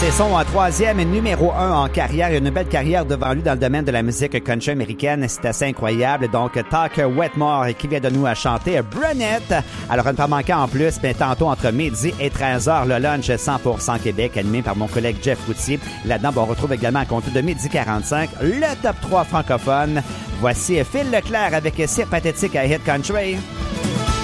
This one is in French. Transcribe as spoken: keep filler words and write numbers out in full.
C'est son euh, troisième et numéro un en carrière. Il a une belle carrière devant lui dans le domaine de la musique country américaine. C'est assez incroyable. Donc, Tucker Wetmore qui vient de nous à chanter Brunette. Alors, à ne pas manquer en plus, mais tantôt entre midi et treize heures, le lunch cent pour cent Québec animé par mon collègue Jeff Routier. Là-dedans, on retrouve également à compter de midi quarante-cinq le top trois francophone. Voici Phil Leclerc avec Sir Pathétique à Hit Country.